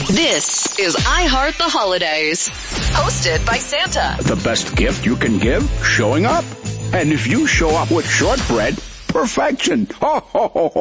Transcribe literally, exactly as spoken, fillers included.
This is I Heart the Holidays, hosted by Santa. The best gift you can give? Showing up. And if you show up with shortbread, perfection. Ho, ho, ho, ho.